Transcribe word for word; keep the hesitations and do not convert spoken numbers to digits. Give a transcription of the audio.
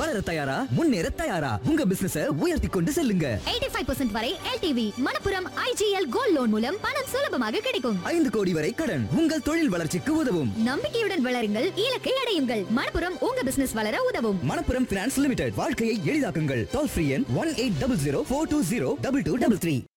வளர தயாரா? முன்னேற தயாரா? உங்க பிசினஸ உயர்த்தி கொண்டு செல்லுங்க. எண்பத்தி ஐந்து சதவீதம் வரை L T V Manappuram I G L gold loan மூலம் பணம் சுலபமாக கிடைக்கும். ஐந்து கோடி வரை கடன் உங்கள் தொழில் வளர்ச்சிக்கு உதவும். நம்பிக்கையுடன் வளருங்கள், இலக்கை அடையுங்கள். மணப்புரம் உங்க பிசினஸ் வளர உதவும். Manappuram finance limited. வாழ்க்கையை எளிதாக்குங்கள். டோல் ஃப்ரீ எண் one eight zero zero four two zero two two three three.